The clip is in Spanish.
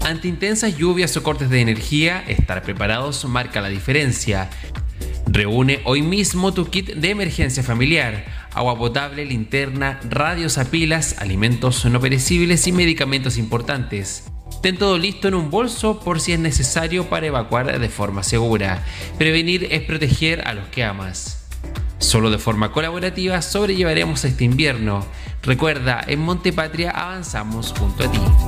Ante intensas lluvias o cortes de energía, estar preparados marca la diferencia. Reúne hoy mismo tu kit de emergencia familiar: agua potable, linterna, radios a pilas, alimentos no perecibles y medicamentos importantes. Ten todo listo en un bolso por si es necesario para evacuar de forma segura. Prevenir es proteger a los que amas. Solo de forma colaborativa sobrellevaremos este invierno. Recuerda, en Montepatria avanzamos junto a ti.